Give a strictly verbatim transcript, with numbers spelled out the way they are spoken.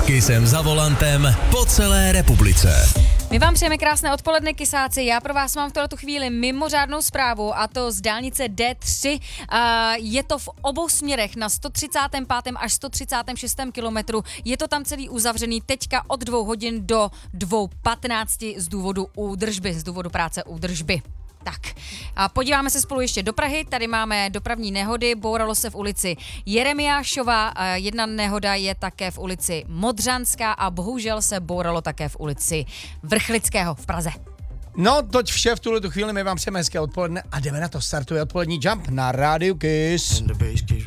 Kysem za volantem po celé republice. My vám přejeme krásné odpoledne, kysáci. Já pro vás mám v tuto chvíli mimořádnou zprávu, a to z dálnice D tři. Je to v obou směrech na sto třicátém pátém až sto třicátém šestém kilometru. Je to tam celý uzavřený teďka od dvou hodin do dvou patnácti z důvodu údržby, z důvodu práce údržby. Tak, a podíváme se spolu ještě do Prahy. Tady máme dopravní nehody, bouralo se v ulici Jeremiášova, jedna nehoda je také v ulici Modřanská a bohužel se bouralo také v ulici Vrchlického v Praze. No, toť vše v tuhle chvíli, my vám přejeme hezké odpoledne a jdeme na to, startuje odpolední Jump na rádiu Kiss.